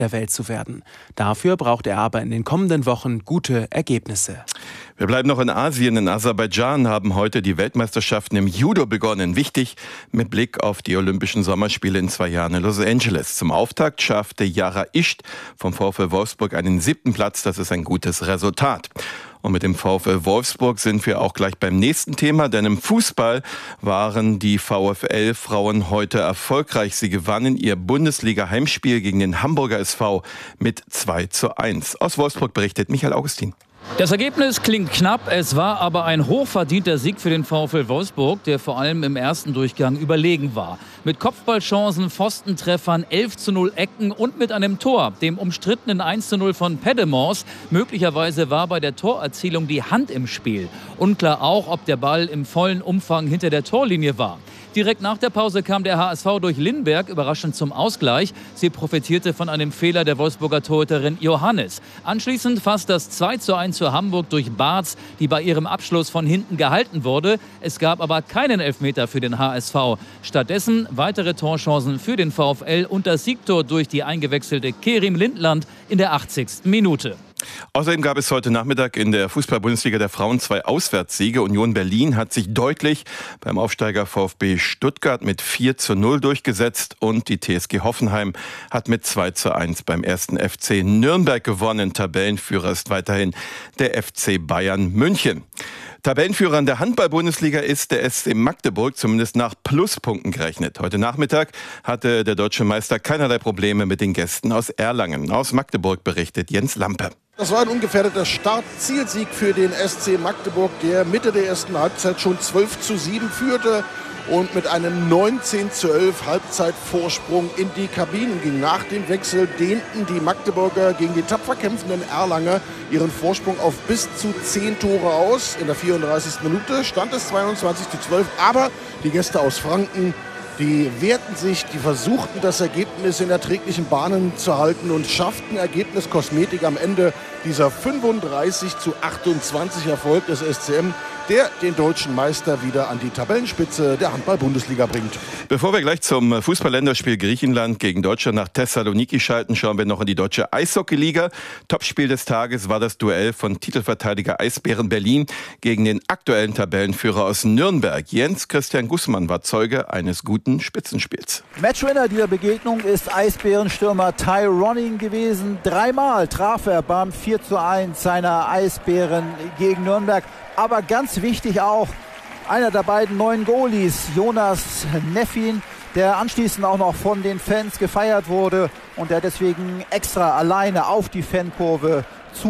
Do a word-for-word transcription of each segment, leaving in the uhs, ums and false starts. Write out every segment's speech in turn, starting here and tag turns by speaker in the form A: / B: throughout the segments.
A: der Welt zu werden. Dafür braucht er aber in den kommenden Wochen gute Ergebnisse.
B: Wir bleiben noch in Asien. In Aserbaidschan haben heute die Weltmeisterschaften im Judo begonnen. Wichtig mit Blick auf die Olympischen Sommerspiele in zwei Jahren in Los Angeles. Zum Auftakt schaffte Yara Ischt vom VfL Wolfsburg einen siebten Platz. Das ist ein gutes Resultat. Und mit dem VfL Wolfsburg sind wir auch gleich beim nächsten Thema, denn im Fußball waren die VfL-Frauen heute erfolgreich. Sie gewannen ihr Bundesliga-Heimspiel gegen den Hamburger S V mit zwei zu eins. Aus Wolfsburg berichtet Michael Augustin.
C: Das Ergebnis klingt knapp, es war aber ein hochverdienter Sieg für den VfL Wolfsburg, der vor allem im ersten Durchgang überlegen war. Mit Kopfballchancen, Pfostentreffern, elf zu null Ecken und mit einem Tor, dem umstrittenen eins zu null von Pedemors. Möglicherweise war bei der Torerzielung die Hand im Spiel. Unklar auch, ob der Ball im vollen Umfang hinter der Torlinie war. Direkt nach der Pause kam der H S V durch Lindberg überraschend zum Ausgleich. Sie profitierte von einem Fehler der Wolfsburger Torhüterin Johannes. Anschließend fast das zwei zu eins für Hamburg durch Barz, die bei ihrem Abschluss von hinten gehalten wurde. Es gab aber keinen Elfmeter für den H S V. Stattdessen weitere Torchancen für den VfL und das Siegtor durch die eingewechselte Kerim Lindland in der achtzigsten Minute.
B: Außerdem gab es heute Nachmittag in der Fußball-Bundesliga der Frauen zwei Auswärtssiege. Union Berlin hat sich deutlich beim Aufsteiger VfB Stuttgart mit vier zu null durchgesetzt und die T S G Hoffenheim hat mit zwei zu eins beim ersten F C Nürnberg gewonnen. Tabellenführer ist weiterhin der F C Bayern München. Tabellenführer in der Handball-Bundesliga ist der S C Magdeburg, zumindest nach Pluspunkten gerechnet. Heute Nachmittag hatte der deutsche Meister keinerlei Probleme mit den Gästen aus Erlangen. Aus Magdeburg berichtet Jens Lampe.
D: Das war ein ungefährdeter Start-Zielsieg für den S C Magdeburg, der Mitte der ersten Halbzeit schon zwölf zu sieben führte und mit einem neunzehn zu elf Halbzeitvorsprung in die Kabinen ging. Nach dem Wechsel dehnten die Magdeburger gegen die tapfer kämpfenden Erlanger ihren Vorsprung auf bis zu zehn Tore aus. In der vierunddreißigsten Minute stand es zweiundzwanzig zu zwölf, aber die Gäste aus Franken, die wehrten sich, die versuchten das Ergebnis in erträglichen Bahnen zu halten und schafften Ergebniskosmetik am Ende dieser fünfunddreißig zu achtundzwanzig Erfolg des S C M, der den deutschen Meister wieder an die Tabellenspitze der Handball-Bundesliga bringt.
B: Bevor wir gleich zum Fußball-Länderspiel Griechenland gegen Deutschland nach Thessaloniki schalten, schauen wir noch in die deutsche Eishockey-Liga. Topspiel des Tages war das Duell von Titelverteidiger Eisbären Berlin gegen den aktuellen Tabellenführer aus Nürnberg. Jens Christian Gußmann war Zeuge eines guten Spitzenspiels.
E: Matchwinner dieser Begegnung ist Eisbärenstürmer Ty Ronning gewesen. Dreimal traf er beim vier zu eins seiner Eisbären gegen Nürnberg. Aber ganz wichtig auch, einer der beiden neuen Goalies, Jonas Neffin, der anschließend auch noch von den Fans gefeiert wurde und der deswegen extra alleine auf die Fankurve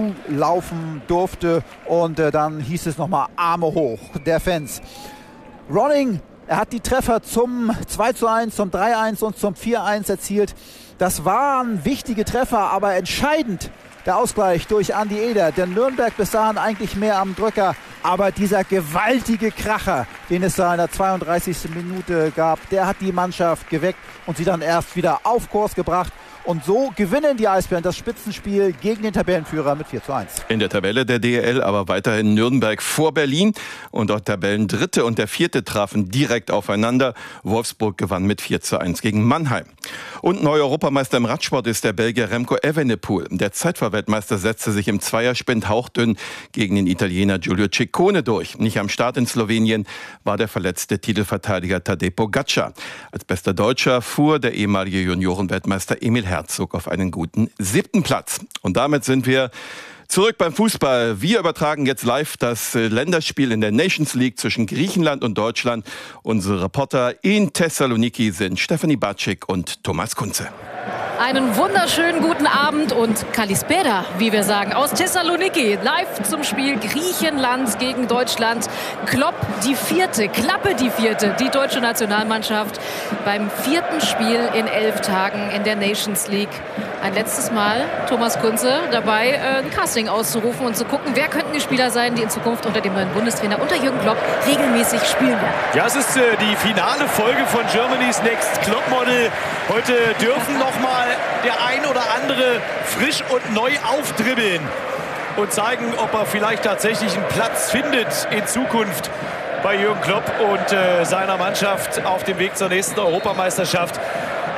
E: zulaufen durfte. Und äh, dann hieß es nochmal Arme hoch der Fans. Ronning, er hat die Treffer zum zwei zu eins, zum drei zu eins und zum vier zu eins erzielt. Das waren wichtige Treffer, aber entscheidend der Ausgleich durch Andi Eder. Der Nürnberg bis dahin eigentlich mehr am Drücker. Aber dieser gewaltige Kracher, den es da in der zweiunddreißigsten Minute gab, der hat die Mannschaft geweckt und sie dann erst wieder auf Kurs gebracht. Und so gewinnen die Eisbären das Spitzenspiel gegen den Tabellenführer mit vier zu eins.
B: In der Tabelle der D E L aber weiterhin Nürnberg vor Berlin. Und auch Tabellendritte und der Vierte trafen direkt aufeinander. Wolfsburg gewann mit vier zu eins gegen Mannheim. Und neuer Europameister im Radsport ist der Belgier Remco Evenepoel. Der Zeitfahrweltmeister setzte sich im Zweiersprint hauchdünn gegen den Italiener Giulio Ciccone durch. Nicht am Start in Slowenien war der verletzte Titelverteidiger Tadej Pogačar. Als bester Deutscher fuhr der ehemalige Juniorenweltmeister Emil Herzog auf einen guten siebten Platz. Und damit sind wir zurück beim Fußball. Wir übertragen jetzt live das Länderspiel in der Nations League zwischen Griechenland und Deutschland. Unsere Reporter in Thessaloniki sind Stefanie Batschik und Thomas Kunze.
F: Einen wunderschönen guten Abend und Kalispera, wie wir sagen, aus Thessaloniki. Live zum Spiel Griechenland gegen Deutschland. Klopp die vierte, Klappe die vierte, die deutsche Nationalmannschaft beim vierten Spiel in elf Tagen in der Nations League. Ein letztes Mal Thomas Kunze dabei, ein Casting auszurufen und zu gucken, wer könnten die Spieler sein, die in Zukunft unter dem neuen Bundestrainer, unter Jürgen Klopp, regelmäßig spielen werden.
G: Ja, es ist äh, die finale Folge von Germany's Next Klopp Model. Heute dürfen noch mal der ein oder andere frisch und neu aufdribbeln und zeigen, ob er vielleicht tatsächlich einen Platz findet in Zukunft bei Jürgen Klopp und äh, seiner Mannschaft auf dem Weg zur nächsten Europameisterschaft.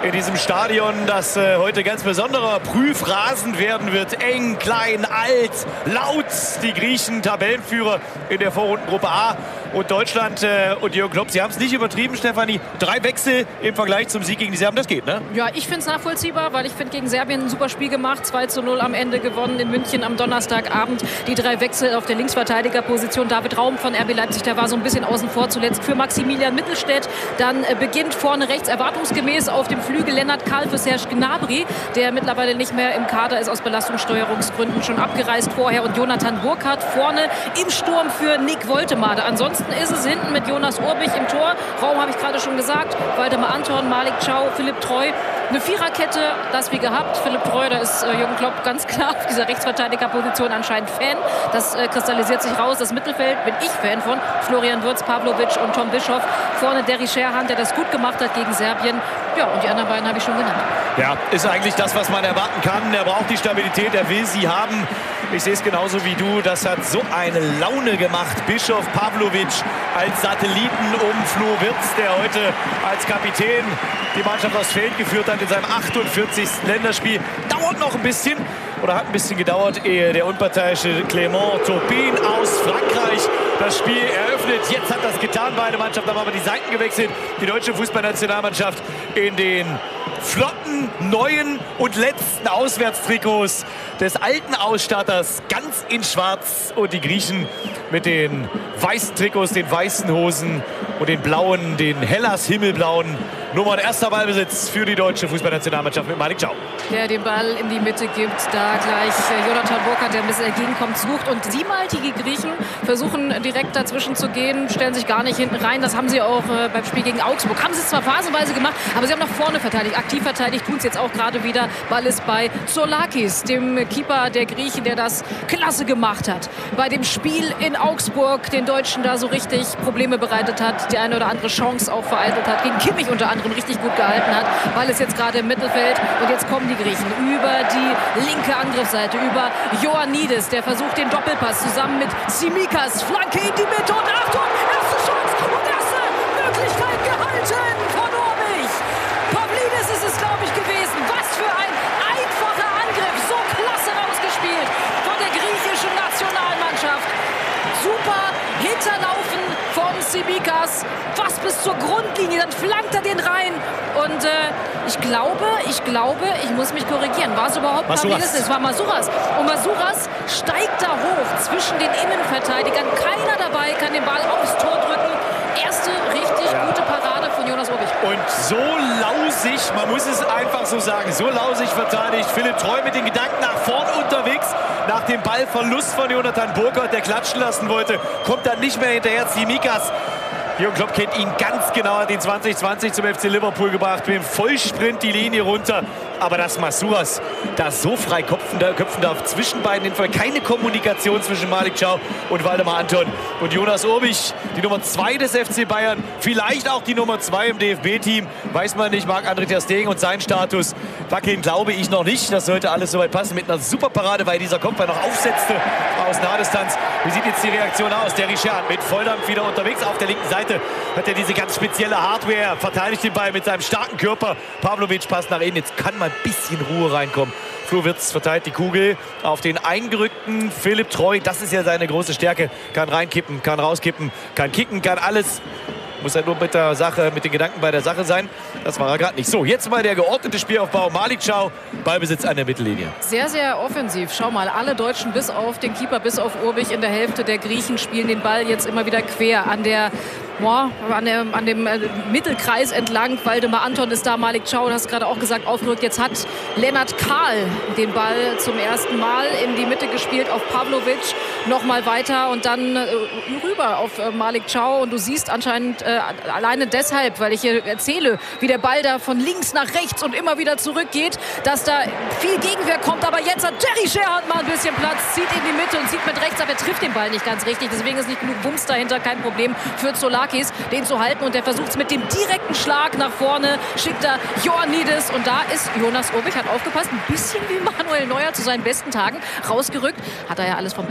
G: in diesem Stadion, das äh, heute ganz besonderer Prüfrasen werden wird. Eng, klein, alt, laut. Die Griechen Tabellenführer in der Vorrundengruppe A. Und Deutschland äh, und Jürgen Klopp, Sie haben es nicht übertrieben, Stefanie. Drei Wechsel im Vergleich zum Sieg gegen die Serben, das geht, ne?
F: Ja, ich finde es nachvollziehbar, weil ich finde, gegen Serbien ein super Spiel gemacht. zwei zu null am Ende gewonnen in München am Donnerstagabend. Die drei Wechsel auf der Linksverteidigerposition. David Raum von R B Leipzig, der war so ein bisschen außen vor zuletzt für Maximilian Mittelstädt. Dann äh, beginnt vorne rechts erwartungsgemäß auf dem Flügel Lennart Kahl für Serge Gnabry, der mittlerweile nicht mehr im Kader ist, aus Belastungssteuerungsgründen schon abgereist vorher. Und Jonathan Burkhardt vorne im Sturm für Nick Woltemade. Ansonsten ist es hinten mit Jonas Urbich im Tor. Raum habe ich gerade schon gesagt. Waldemar Anton, Malik Chow, Philipp Treu. Eine Viererkette, das wie gehabt. Philipp Treu, da ist äh, Jürgen Klopp ganz klar auf dieser Rechtsverteidigerposition anscheinend Fan. Das äh, kristallisiert sich raus. Das Mittelfeld bin ich Fan von. Florian Wirtz, Pavlovic und Tom Bischoff. Vorne Derry Sherhan, der das gut gemacht hat gegen Serbien. Ja, und die anderen beiden habe ich schon genannt.
G: Ja, ist eigentlich das, was man erwarten kann. Er braucht die Stabilität, er will sie haben. Ich sehe es genauso wie du. Das hat so eine Laune gemacht. Bischof, Pavlovic als Satelliten um Flo Wirtz, der heute als Kapitän die Mannschaft aufs Feld geführt hat in seinem achtundvierzigsten Länderspiel. Dauert noch ein bisschen oder hat ein bisschen gedauert, ehe der unparteiische Clément Turpin aus Frankreich das Spiel eröffnet. Jetzt hat das getan. Beide Mannschaften haben aber die Seiten gewechselt. Die deutsche Fußballnationalmannschaft in den flotten, neuen und letzten Auswärtstrikots des alten Ausstatters, ganz in schwarz. Und die Griechen mit den weißen Trikots, den weißen Hosen und den blauen, den Hellas himmelblauen Nummern. Erster Ballbesitz für die deutsche Fußballnationalmannschaft mit Malik Chow.
F: Der den Ball in die Mitte gibt, da gleich Jonathan Burkhardt, der ein bisschen entgegenkommt, sucht. Und siebenmaltige Griechen versuchen direkt dazwischen zu gehen, stellen sich gar nicht hinten rein. Das haben sie auch äh, beim Spiel gegen Augsburg. Haben sie es zwar phasenweise gemacht, aber sie haben nach vorne verteidigt. Aktiv verteidigt, tun es jetzt auch gerade wieder. Ball ist bei Zoulakis, dem Keeper der Griechen, der das klasse gemacht hat. Bei dem Spiel in Augsburg den Deutschen da so richtig Probleme bereitet hat, die eine oder andere Chance auch vereitelt hat, gegen Kimmich unter anderem richtig gut gehalten hat. Ball ist jetzt gerade im Mittelfeld und jetzt kommen die Griechen über die linke Angriffsseite, über Ioannidis, der versucht den Doppelpass zusammen mit Tsimikas, Flanke in die Mitte und Achtung, erste Chance und erste Möglichkeit gehalten von Urbich. Pavlidis ist es, glaube ich, gewesen. Was für ein einfacher Angriff, so klasse rausgespielt von der griechischen Nationalmannschaft. Super hinterlaufen von Tsimikas, fast bis zur Grundlinie, dann flankt er den rein und äh, ich glaube, ich glaube, ich muss mich korrigieren, war es überhaupt Pavlidis? Es war Masouras und Masouras steigt da hoch zwischen den Innenverteidigern, keiner dabei kann den Ball aufs Tor drücken. Erste richtig ja. gute Parade von Jonas Urbich.
G: Und so lausig, man muss es einfach so sagen, so lausig verteidigt Philipp Treu mit den Gedanken nach vorn unterwegs. Nach dem Ballverlust von Jonathan Burkhardt, der klatschen lassen wollte, kommt dann nicht mehr hinterher. Tsimikas. Jürgen Klopp kennt ihn ganz genau, hat ihn zwanzig zwanzig zum F C Liverpool gebracht, mit dem Vollsprint die Linie runter. Aber dass Masouras da so frei köpfen darf zwischen beiden, in Fall keine Kommunikation zwischen Malik Chow und Waldemar Anton. Und Jonas Urbich, die Nummer zwei des F C Bayern, vielleicht auch die Nummer zwei im D F B-Team, weiß man nicht, Marc-André ter Stegen und sein Status wackeln, glaube ich noch nicht. Das sollte alles soweit passen mit einer super Parade, weil dieser Kopfball noch aufsetzte aus Nahdistanz. Wie sieht jetzt die Reaktion aus? Der Richard mit Volldampf wieder unterwegs auf der linken Seite. Hat er diese ganz spezielle Hardware, verteidigt den Ball mit seinem starken Körper. Pavlovic passt nach innen, jetzt kann mal ein bisschen Ruhe reinkommen. Flo Wirtz verteilt die Kugel auf den eingerückten Philipp Treu. Das ist ja seine große Stärke. Kann reinkippen, kann rauskippen, kann kicken, kann alles. Muss er nur mit der Sache, mit den Gedanken bei der Sache sein. Das war er gerade nicht. So, jetzt mal der geordnete Spielaufbau. Malik Chow, Ballbesitz an der Mittellinie.
F: Sehr, sehr offensiv. Schau mal, alle Deutschen bis auf den Keeper, bis auf Urbich in der Hälfte der Griechen spielen den Ball jetzt immer wieder quer an der Boah, an, der, an dem äh, Mittelkreis entlang. Waldemar Anton ist da, Malik Chow, du hast gerade auch gesagt, aufgerückt. Jetzt hat Lennart Kahl den Ball zum ersten Mal in die Mitte gespielt auf Pavlovic. Nochmal weiter und dann äh, rüber auf äh, Malik Chow. Und du siehst anscheinend äh, alleine deshalb, weil ich hier erzähle, wie der Ball da von links nach rechts und immer wieder zurückgeht, dass da viel Gegenwehr kommt. Aber jetzt hat Derry Sherhan mal ein bisschen Platz, zieht in die Mitte und zieht mit rechts, aber er trifft den Ball nicht ganz richtig. Deswegen ist nicht genug Bums dahinter, kein Problem für Zoulakis, den zu halten, und der versucht es mit dem direkten Schlag nach vorne, schickt er Ioannidis und da ist Jonas Urbich, hat aufgepasst, ein bisschen wie Manuel Neuer zu seinen besten Tagen rausgerückt, hat er ja alles vom Besten gelernt.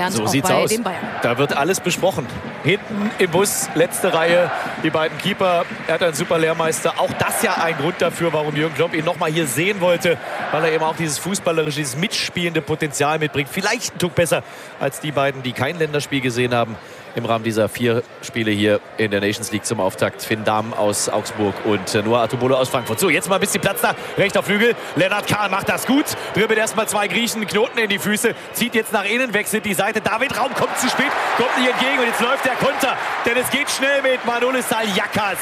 F: gelernt,
G: so
F: auch
G: sieht's
F: bei
G: aus.
F: den Bayern.
G: Da wird alles besprochen. Hinten im Bus, letzte Reihe, die beiden Keeper. Er hat einen super Lehrmeister. Auch das ja ein Grund dafür, warum Jürgen Klopp ihn noch mal hier sehen wollte, weil er eben auch dieses fußballerische, dieses mitspielende Potenzial mitbringt. Vielleicht ein Tuck besser als die beiden, die kein Länderspiel gesehen haben im Rahmen dieser vier Spiele hier in der Nations League zum Auftakt. Finn Dahm aus Augsburg und Noah Atubolo aus Frankfurt. So, jetzt mal ein bisschen Platz da. Rechter Flügel. Lennart Kahl macht das gut. Dribbelt erstmal zwei Griechen, Knoten in die Füße. Zieht jetzt nach innen, wechselt die Seite. David Raum kommt zu spät, kommt nicht entgegen. Und jetzt läuft der Konter. Denn es geht schnell mit Manolis Saliakas,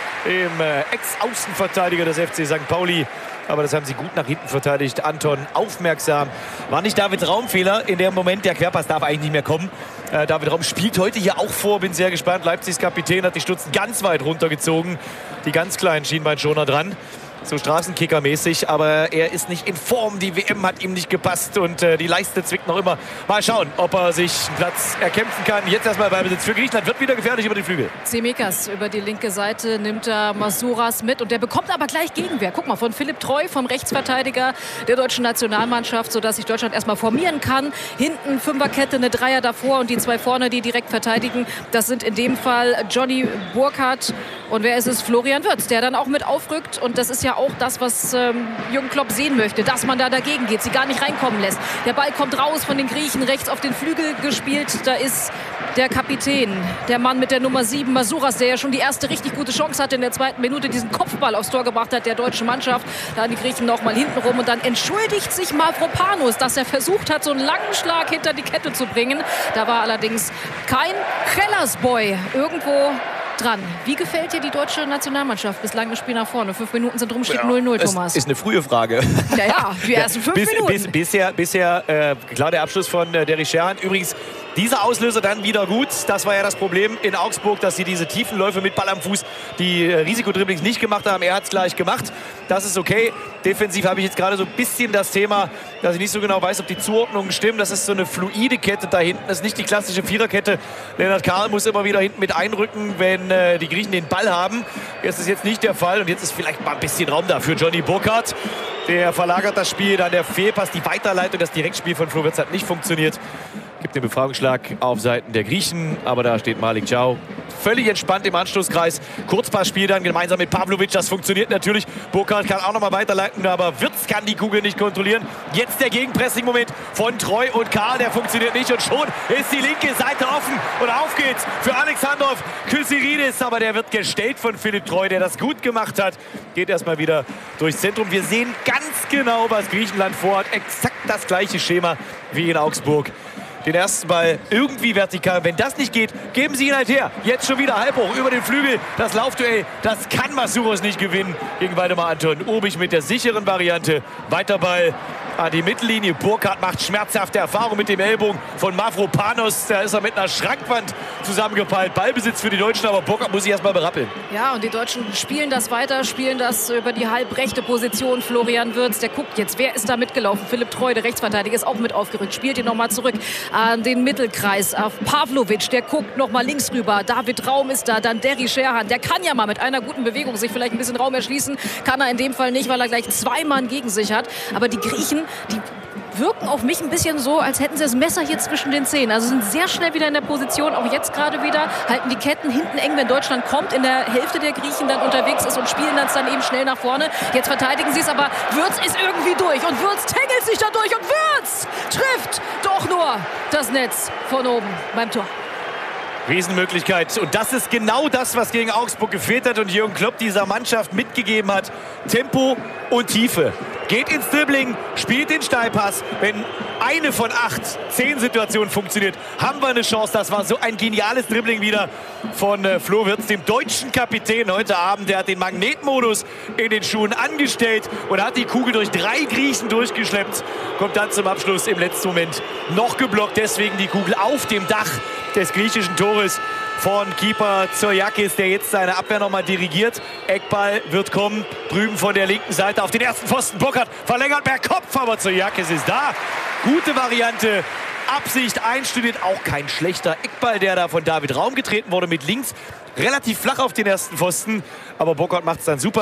G: dem äh, Ex-Außenverteidiger des F C Sankt Pauli. Aber das haben sie gut nach hinten verteidigt. Anton aufmerksam. War nicht David Raum-Fehler in dem Moment. Der Querpass darf eigentlich nicht mehr kommen. Äh, David Raum spielt heute hier auch vor. Bin sehr gespannt. Leipzigs Kapitän hat die Stutzen ganz weit runtergezogen. Die ganz kleinen Schienbeinschoner dran. So Straßenkicker-mäßig, aber er ist nicht in Form. Die W M hat ihm nicht gepasst und äh, die Leiste zwickt noch immer. Mal schauen, ob er sich einen Platz erkämpfen kann. Jetzt erstmal Ballbesitz für Griechenland. Wird wieder gefährlich über den Flügel.
F: Tsimikas über die linke Seite nimmt er Masouras mit und der bekommt aber gleich Gegenwehr. Guck mal, von Philipp Treu, vom Rechtsverteidiger der deutschen Nationalmannschaft, sodass sich Deutschland erstmal formieren kann. Hinten Fünferkette, eine Dreier davor und die zwei vorne, die direkt verteidigen. Das sind in dem Fall Johnny Burkhardt und wer ist es? Florian Wirtz, der dann auch mit aufrückt. Und das ist ja auch das, was ähm, Jürgen Klopp sehen möchte, dass man da dagegen geht, sie gar nicht reinkommen lässt. Der Ball kommt raus von den Griechen, rechts auf den Flügel gespielt. Da ist der Kapitän, der Mann mit der Nummer sieben, Masouras, der ja schon die erste richtig gute Chance hatte in der zweiten Minute, diesen Kopfball aufs Tor gebracht hat, der deutschen Mannschaft. Da die Griechen noch mal hinten rum und dann entschuldigt sich Mavropanos, dass er versucht hat, so einen langen Schlag hinter die Kette zu bringen. Da war allerdings kein Hellersboy irgendwo dran. Wie gefällt dir die deutsche Nationalmannschaft? Bislang das Spiel nach vorne. Fünf Minuten sind rum, steht null null, Thomas.
G: Das ist eine frühe Frage.
F: Ja, ja, die ersten fünf
G: bis,
F: Minuten.
G: Bis, bisher, bisher äh, klar, der Abschluss von äh, Derrick Scherhan. Übrigens, dieser Auslöser dann wieder gut. Das war ja das Problem in Augsburg, dass sie diese tiefen Läufe mit Ball am Fuß, die äh, Risikodribblings nicht gemacht haben. Er hat es gleich gemacht. Das ist okay. Defensiv habe ich jetzt gerade so ein bisschen das Thema, dass ich nicht so genau weiß, ob die Zuordnungen stimmen. Das ist so eine fluide Kette da hinten. Das ist nicht die klassische Viererkette. Lennart Kahl muss immer wieder hinten mit einrücken, wenn äh, die Griechen den Ball haben. Das ist jetzt nicht der Fall. Und jetzt ist vielleicht mal ein bisschen Raum da für Johnny Burkhardt. Der verlagert das Spiel. Dann der Fehlpass, die Weiterleitung. Das Direktspiel von Flo Wirtz hat nicht funktioniert. Gibt den Befreiungsschlag auf Seiten der Griechen. Aber da steht Malik Ciao völlig entspannt im Anschlusskreis. Kurzpassspiel dann gemeinsam mit Pavlovic. Das funktioniert natürlich. Burkhardt kann auch noch mal weiterleiten. Aber Wirtz kann die Kugel nicht kontrollieren. Jetzt der Gegenpressing-Moment von Treu und Kahl. Der funktioniert nicht. Und schon ist die linke Seite offen. Und auf geht's für Alexandrov Kyriakidis. Aber der wird gestellt von Philipp Treu, der das gut gemacht hat. Geht erstmal wieder durchs Zentrum. Wir sehen ganz genau, was Griechenland vorhat. Exakt das gleiche Schema wie in Augsburg. Den ersten Ball irgendwie vertikal. Wenn das nicht geht, geben sie ihn halt her. Jetzt schon wieder halb hoch über den Flügel. Das Laufduell, das kann Masouras nicht gewinnen gegen Waldemar Anton. Obig mit der sicheren Variante. Weiter Ball an die Mittellinie. Burkhardt macht schmerzhafte Erfahrung mit dem Ellbogen von Mavropanos. Da ist er mit einer Schrankwand zusammengepeilt. Ballbesitz für die Deutschen, aber Burkhardt muss sich erstmal berappeln.
F: Ja, und die Deutschen spielen das weiter, spielen das über die halbrechte Position. Florian Wirtz, der guckt jetzt, wer ist da mitgelaufen? Philipp Treu, der Rechtsverteidiger, ist auch mit aufgerückt. Spielt ihn nochmal zurück an den Mittelkreis. Auf Pavlovic, der guckt nochmal links rüber. David Raum ist da, dann Derrick Scherhan. Der kann ja mal mit einer guten Bewegung sich vielleicht ein bisschen Raum erschließen. Kann er in dem Fall nicht, weil er gleich zwei Mann gegen sich hat. Aber die Griechen, die wirken auf mich ein bisschen so, als hätten sie das Messer hier zwischen den Zähnen. Also sind sehr schnell wieder in der Position, auch jetzt gerade wieder, halten die Ketten hinten eng, wenn Deutschland kommt, in der Hälfte der Griechen dann unterwegs ist und spielen das dann eben schnell nach vorne. Jetzt verteidigen sie es, aber Wirtz ist irgendwie durch und Wirtz tängelt sich da durch und Wirtz trifft doch nur das Netz von oben beim Tor.
G: Riesenmöglichkeit. Und das ist genau das, was gegen Augsburg gefehlt hat und Jürgen Klopp dieser Mannschaft mitgegeben hat. Tempo und Tiefe. Geht ins Dribbling, spielt den Steilpass. Wenn eine von acht, zehn Situationen funktioniert, haben wir eine Chance. Das war so ein geniales Dribbling wieder von äh, Flo Wirtz, dem deutschen Kapitän heute Abend. Der hat den Magnetmodus in den Schuhen angestellt und hat die Kugel durch drei Griechen durchgeschleppt. Kommt dann zum Abschluss im letzten Moment noch geblockt. Deswegen die Kugel auf dem Dach des griechischen Tores von Keeper Zoyakis, der jetzt seine Abwehr nochmal dirigiert. Eckball wird kommen, drüben von der linken Seite auf den ersten Pfosten. Burkhardt verlängert per Kopf, aber Zoyakis ist da. Gute Variante, Absicht einstudiert, auch kein schlechter Eckball, der da von David Raum getreten wurde mit links. Relativ flach auf den ersten Pfosten, aber Burkhardt macht es dann super.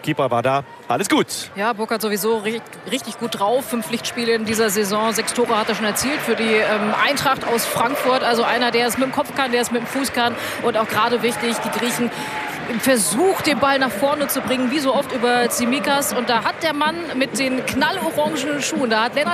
G: Keeper war da. Alles gut.
F: Ja, Burkhardt sowieso richtig, richtig gut drauf. Fünf Pflichtspiele in dieser Saison. Sechs Tore hat er schon erzielt für die ähm, Eintracht aus Frankfurt. Also einer, der es mit dem Kopf kann, der es mit dem Fuß kann. Und auch gerade wichtig, die Griechen im Versuch, den Ball nach vorne zu bringen, wie so oft über Tsimikas. Und da hat der Mann mit den knallorangen Schuhen, da hat Lennart